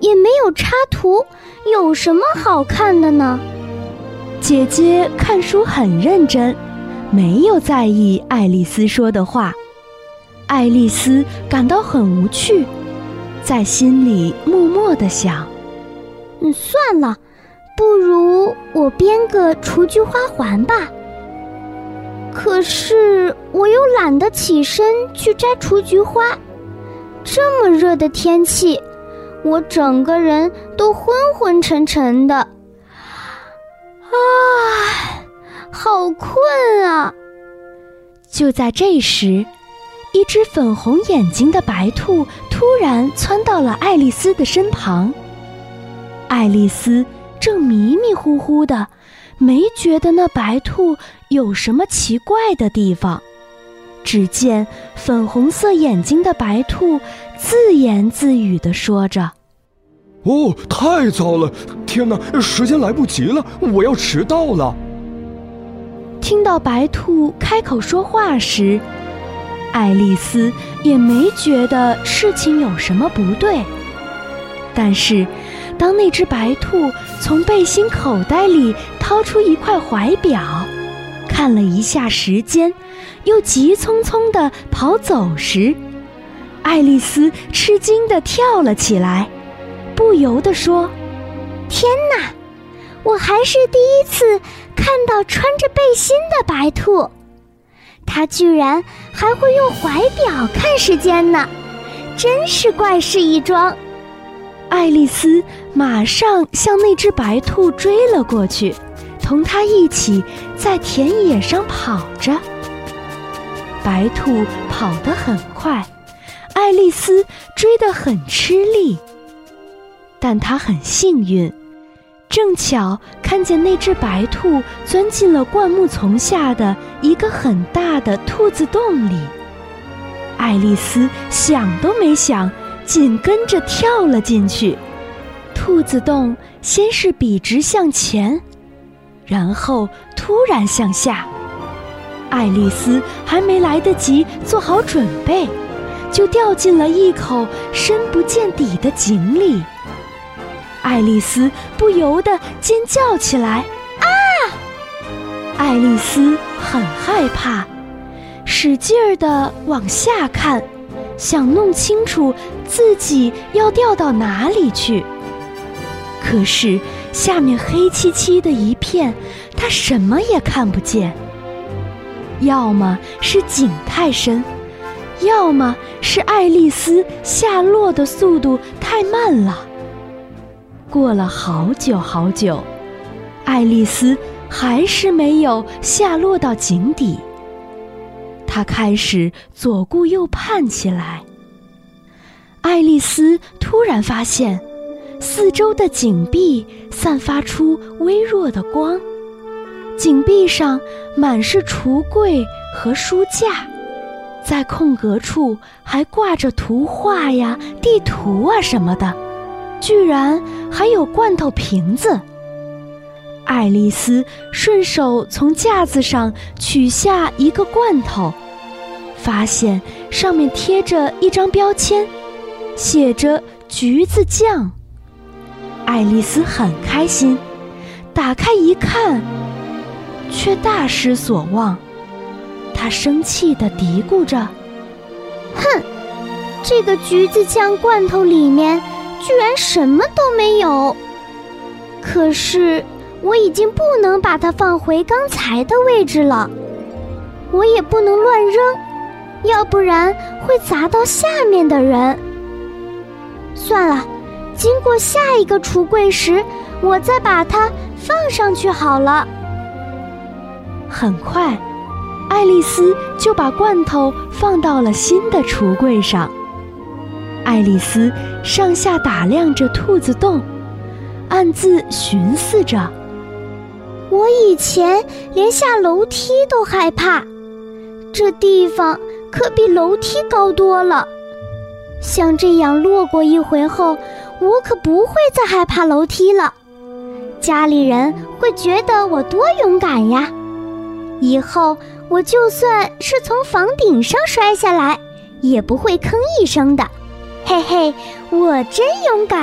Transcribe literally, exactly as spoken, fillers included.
也没有插图，有什么好看的呢？ 姐姐看书很认真，没有在意爱丽丝说的话。爱丽丝感到很无趣，在心里默默地想： 嗯，算了，不如我编个雏菊花环吧。可是我又懒得起身去摘雏菊花，这么热的天气，我整个人都昏昏沉沉的。啊，好困啊！ 就在这时，一只粉红眼睛的白兔突然窜到了爱丽丝的身旁。爱丽丝正迷迷糊糊的，没觉得那白兔有什么奇怪的地方。只见粉红色眼睛的白兔自言自语地说着： 哦，太糟了！天哪，时间来不及了，我要迟到了。 听到白兔开口说话时，爱丽丝也没觉得事情有什么不对。但是当那只白兔从背心口袋里掏出一块怀表，看了一下时间，又急匆匆地跑走时，爱丽丝吃惊地跳了起来，不由地说： 天哪，我还是第一次看到穿着背心的白兔，它居然还会用怀表看时间呢，真是怪事一桩。 爱丽丝马上向那只白兔追了过去，同它一起在田野上跑着。白兔跑得很快，爱丽丝追得很吃力，但她很幸运，正巧看见那只白兔钻进了灌木丛下的一个很大的兔子洞里。爱丽丝想都没想，紧跟着跳了进去。兔子洞先是笔直向前，然后突然向下。爱丽丝还没来得及做好准备，就掉进了一口深不见底的井里。爱丽丝不由得尖叫起来：啊！爱丽丝很害怕，使劲儿地往下看，想弄清楚自己要掉到哪里去。可是下面黑漆漆的一片，她什么也看不见。要么是井太深，要么是爱丽丝下落的速度太慢了。过了好久好久，爱丽丝还是没有下落到井底。她开始左顾右盼起来。爱丽丝突然发现，四周的井壁散发出微弱的光，井壁上满是橱柜和书架，在空格处还挂着图画呀、地图啊什么的，居然还有罐头瓶子。爱丽丝顺手从架子上取下一个罐头，发现上面贴着一张标签，写着橘子酱。爱丽丝很开心，打开一看，却大失所望。她生气地嘀咕着： 哼，这个橘子酱罐头里面居然什么都没有。可是我已经不能把它放回刚才的位置了，我也不能乱扔，要不然会砸到下面的人。算了，经过下一个橱柜时，我再把它放上去好了。 很快，爱丽丝就把罐头放到了新的橱柜上。爱丽丝上下打量着兔子洞，暗自寻思着： 我以前连下楼梯都害怕，这地方可比楼梯高多了。像这样落过一回后，我可不会再害怕楼梯了。家里人会觉得我多勇敢呀！以后我就算是从房顶上摔下来，也不会吭一声的。嘿嘿，我真勇敢。